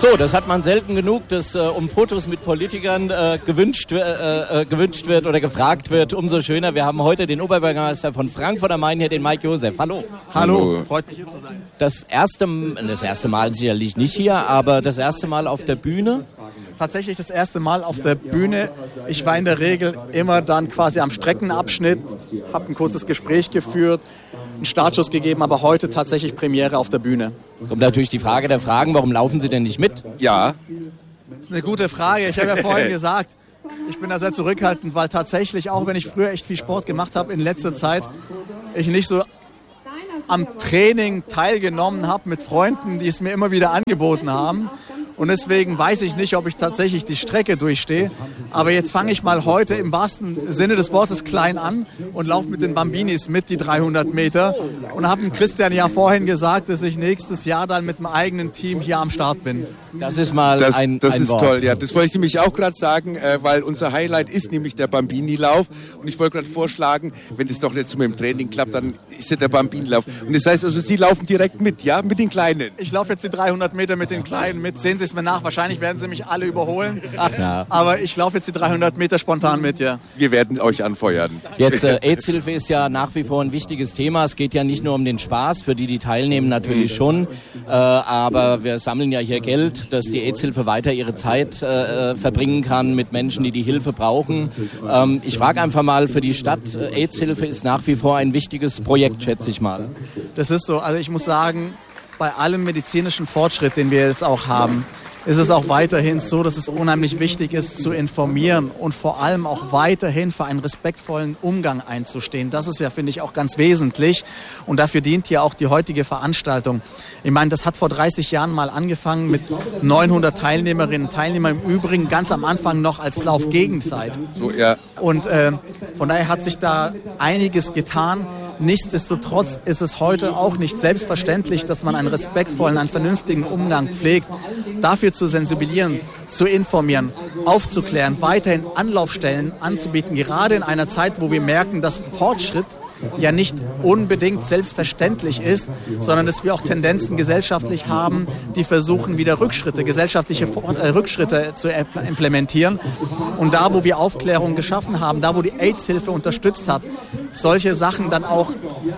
So, das hat man selten genug, dass um Fotos mit Politikern gewünscht wird oder gefragt wird. Umso schöner. Wir haben heute den Oberbürgermeister von Frankfurt am Main hier, den Mike Josef. Hallo. Hallo, freut mich hier zu sein. Das erste Mal sicherlich nicht hier, aber das erste Mal auf der Bühne. Tatsächlich das erste Mal auf der Bühne. Ich war in der Regel immer dann quasi am Streckenabschnitt, habe ein kurzes Gespräch geführt, einen Startschuss gegeben, aber heute tatsächlich Premiere auf der Bühne. Jetzt kommt natürlich die Frage der Fragen, warum laufen Sie denn nicht mit? Ja. Das ist eine gute Frage. Ich habe ja vorhin gesagt, ich bin da sehr zurückhaltend, weil tatsächlich, auch wenn ich früher echt viel Sport gemacht habe, in letzter Zeit ich nicht so am Training teilgenommen habe mit Freunden, die es mir immer wieder angeboten haben. Und deswegen weiß ich nicht, ob ich tatsächlich die Strecke durchstehe. Aber jetzt fange ich mal heute im wahrsten Sinne des Wortes klein an und laufe mit den Bambinis mit die 300 Meter. Und habe Christian ja vorhin gesagt, dass ich nächstes Jahr dann mit dem eigenen Team hier am Start bin. Das ist mal das ein ist Wort. Toll, ja. Das wollte ich nämlich auch gerade sagen, weil unser Highlight ist nämlich der Bambini-Lauf. Und ich wollte gerade vorschlagen, wenn das doch nicht so mit dem Training klappt, dann ist ja der Bambini-Lauf. Und das heißt also, Sie laufen direkt mit, ja, mit den Kleinen? Ich laufe jetzt die 300 Meter mit den Kleinen mit. Sehen Sie es mir nach. Wahrscheinlich werden Sie mich alle überholen. Ach ja. Aber ich laufe jetzt die 300 Meter spontan mit, ja. Wir werden euch anfeuern. Jetzt, AIDS-Hilfe ist ja nach wie vor ein wichtiges Thema. Es geht ja nicht nur um den Spaß, für die teilnehmen natürlich schon. Aber wir sammeln ja hier Geld, dass die AIDS-Hilfe weiter ihre Zeit verbringen kann mit Menschen, die Hilfe brauchen. Ich frage einfach mal für die Stadt, AIDS-Hilfe ist nach wie vor ein wichtiges Projekt, schätze ich mal. Das ist so. Also ich muss sagen, bei allem medizinischen Fortschritt, den wir jetzt auch haben, ist es auch weiterhin so, dass es unheimlich wichtig ist, zu informieren und vor allem auch weiterhin für einen respektvollen Umgang einzustehen. Das ist ja, finde ich, auch ganz wesentlich und dafür dient ja auch die heutige Veranstaltung. Ich meine, das hat vor 30 Jahren mal angefangen mit 900 Teilnehmerinnen und Teilnehmern, im Übrigen ganz am Anfang noch als Laufgegenzeit. So, ja. Und von daher hat sich da einiges getan. Nichtsdestotrotz ist es heute auch nicht selbstverständlich, dass man einen respektvollen, einen vernünftigen Umgang pflegt. Dafür zu sensibilisieren, zu informieren, aufzuklären, weiterhin Anlaufstellen anzubieten, gerade in einer Zeit, wo wir merken, dass Fortschritt ja nicht unbedingt selbstverständlich ist, sondern dass wir auch Tendenzen gesellschaftlich haben, die versuchen, wieder gesellschaftliche Rückschritte zu implementieren. Und da, wo wir Aufklärung geschaffen haben, da, wo die AIDS-Hilfe unterstützt hat, solche Sachen dann auch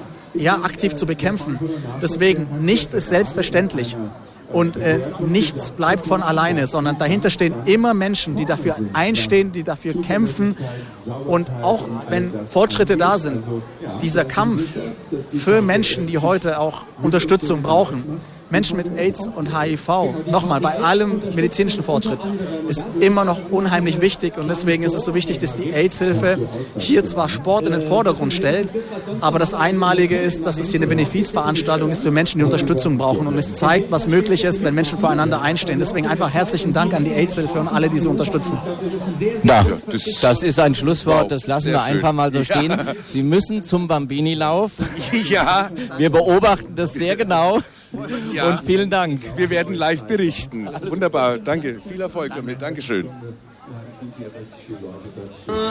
aktiv zu bekämpfen. Deswegen, nichts ist selbstverständlich. Und nichts bleibt von alleine, sondern dahinter stehen immer Menschen, die dafür einstehen, die dafür kämpfen. Und auch wenn Fortschritte da sind, dieser Kampf für Menschen, die heute auch Unterstützung brauchen, Menschen mit AIDS und HIV, nochmal, bei allem medizinischen Fortschritt, ist immer noch unheimlich wichtig. Und deswegen ist es so wichtig, dass die AIDS-Hilfe hier zwar Sport in den Vordergrund stellt, aber das Einmalige ist, dass es hier eine Benefizveranstaltung ist für Menschen, die Unterstützung brauchen. Und es zeigt, was möglich ist, wenn Menschen füreinander einstehen. Deswegen einfach herzlichen Dank an die AIDS-Hilfe und alle, die sie unterstützen. Ja, das ist ein Schlusswort, das lassen wir schön. einfach mal so stehen. Sie müssen zum Bambini-Lauf. Ja. Wir beobachten das sehr genau. Ja. Und vielen Dank. Wir werden live berichten. Wunderbar, danke. Viel Erfolg damit. Dankeschön.